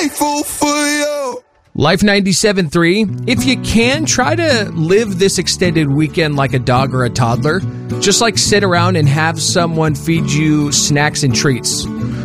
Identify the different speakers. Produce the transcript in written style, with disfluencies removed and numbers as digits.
Speaker 1: grateful for you.
Speaker 2: Life 97.3, if you can, try to live this extended weekend like a dog or a toddler. Just like sit around and have someone feed you snacks and treats.